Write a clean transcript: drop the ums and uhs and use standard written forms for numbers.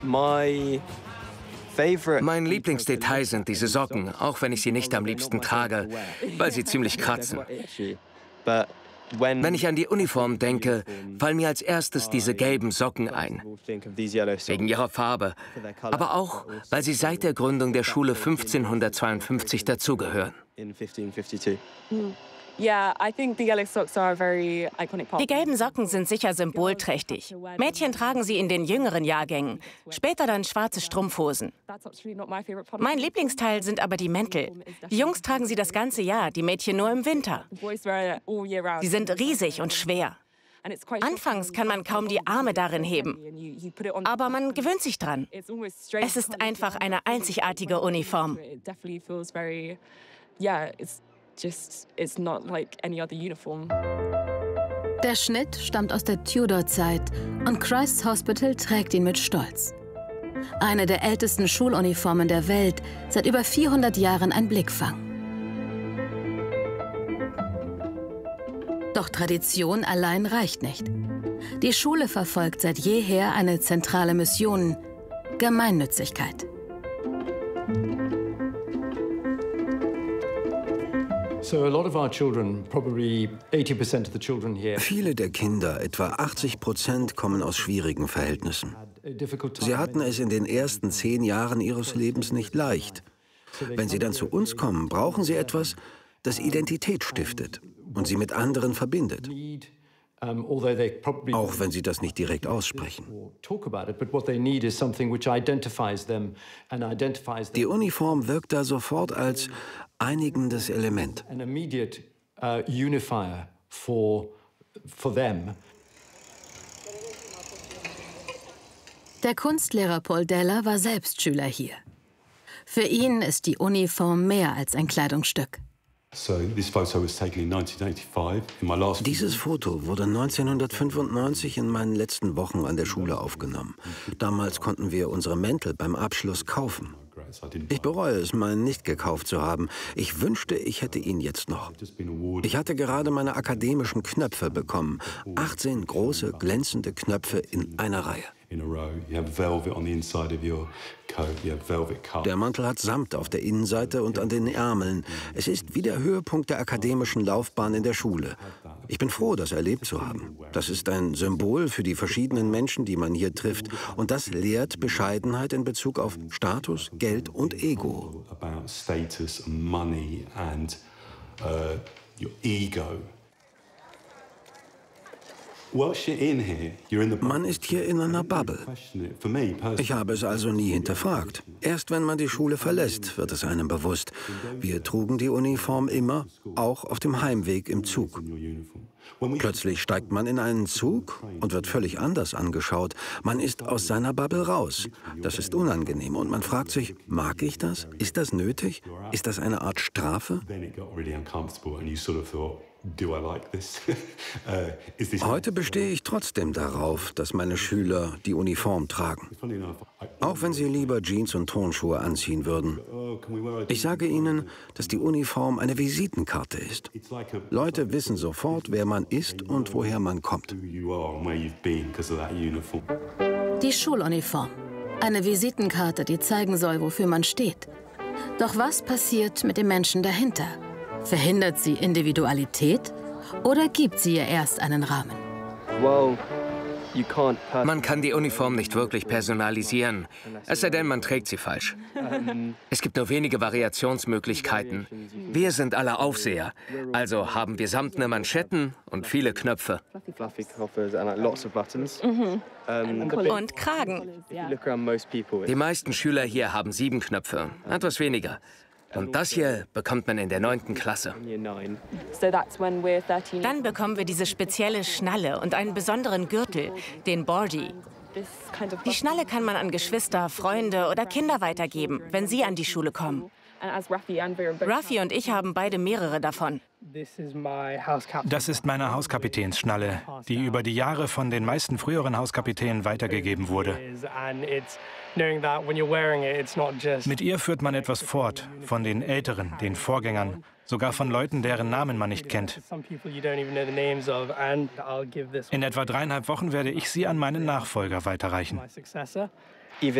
Mein Lieblingsdetail sind diese Socken, auch wenn ich sie nicht am liebsten trage, weil sie ziemlich kratzen. Wenn ich an die Uniform denke, fallen mir als erstes diese gelben Socken ein. Wegen ihrer Farbe, aber auch, weil sie seit der Gründung der Schule 1552 dazugehören. Die gelben Socken sind sicher symbolträchtig. Mädchen tragen sie in den jüngeren Jahrgängen, später dann schwarze Strumpfhosen. Mein Lieblingsteil sind aber die Mäntel. Die Jungs tragen sie das ganze Jahr, die Mädchen nur im Winter. Sie sind riesig und schwer. Anfangs kann man kaum die Arme darin heben, aber man gewöhnt sich dran. Es ist einfach eine einzigartige Uniform. Der Schnitt stammt aus der Tudor-Zeit und Christ's Hospital trägt ihn mit Stolz. Eine der ältesten Schuluniformen der Welt, seit über 400 Jahren ein Blickfang. Doch Tradition allein reicht nicht. Die Schule verfolgt seit jeher eine zentrale Mission: Gemeinnützigkeit. Viele der Kinder, etwa 80%, kommen aus schwierigen Verhältnissen. Sie hatten es in den ersten 10 Jahren ihres Lebens nicht leicht. Wenn sie dann zu uns kommen, brauchen sie etwas, das Identität stiftet und sie mit anderen verbindet. Auch wenn sie das nicht direkt aussprechen. Die Uniform wirkt da sofort als einigendes Element. Der Kunstlehrer Paul Deller war selbst Schüler hier. Für ihn ist die Uniform mehr als ein Kleidungsstück. Dieses Foto wurde 1995 in meinen letzten Wochen an der Schule aufgenommen. Damals konnten wir unsere Mäntel beim Abschluss kaufen. Ich bereue es, meinen nicht gekauft zu haben. Ich wünschte, ich hätte ihn jetzt noch. Ich hatte gerade meine akademischen Knöpfe bekommen. 18 große, glänzende Knöpfe in einer Reihe. Der Mantel hat Samt auf der Innenseite und an den Ärmeln. Es ist wie der Höhepunkt der akademischen Laufbahn in der Schule. Ich bin froh, das erlebt zu haben. Das ist ein Symbol für die verschiedenen Menschen, die man hier trifft. Und das lehrt Bescheidenheit in Bezug auf Status, Geld und Ego. Man ist hier in einer Bubble. Ich habe es also nie hinterfragt. Erst wenn man die Schule verlässt, wird es einem bewusst. Wir trugen die Uniform immer, auch auf dem Heimweg im Zug. Plötzlich steigt man in einen Zug und wird völlig anders angeschaut. Man ist aus seiner Bubble raus. Das ist unangenehm und man fragt sich, mag ich das? Ist das nötig? Ist das eine Art Strafe? Heute bestehe ich trotzdem darauf, dass meine Schüler die Uniform tragen. Auch wenn sie lieber Jeans und Turnschuhe anziehen würden. Ich sage ihnen, dass die Uniform eine Visitenkarte ist. Leute wissen sofort, wer man ist und woher man kommt. Die Schuluniform. Eine Visitenkarte, die zeigen soll, wofür man steht. Doch was passiert mit dem Menschen dahinter? Verhindert sie Individualität oder gibt sie ihr erst einen Rahmen? Man kann die Uniform nicht wirklich personalisieren, es sei denn, man trägt sie falsch. Es gibt nur wenige Variationsmöglichkeiten. Wir sind alle Aufseher, also haben wir samtene Manschetten und viele Knöpfe. Und Kragen. Die meisten Schüler hier haben 7 Knöpfe, etwas weniger. Und das hier bekommt man in der 9. Klasse. Dann bekommen wir diese spezielle Schnalle und einen besonderen Gürtel, den Bordy. Die Schnalle kann man an Geschwister, Freunde oder Kinder weitergeben, wenn sie an die Schule kommen. Ruffy und ich haben beide mehrere davon. Das ist meine Hauskapitänsschnalle, die über die Jahre von den meisten früheren Hauskapitänen weitergegeben wurde. Mit ihr führt man etwas fort, von den Älteren, den Vorgängern, sogar von Leuten, deren Namen man nicht kennt. In etwa 3,5 Wochen werde ich sie an meinen Nachfolger weiterreichen.